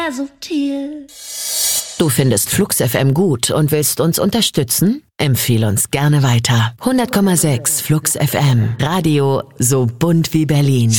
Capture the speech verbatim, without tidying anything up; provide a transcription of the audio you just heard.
sehr subtil. Du findest Flux F M gut und willst uns unterstützen? Empfehle uns gerne weiter. hundert Komma sechs Flux F M. Radio so bunt wie Berlin.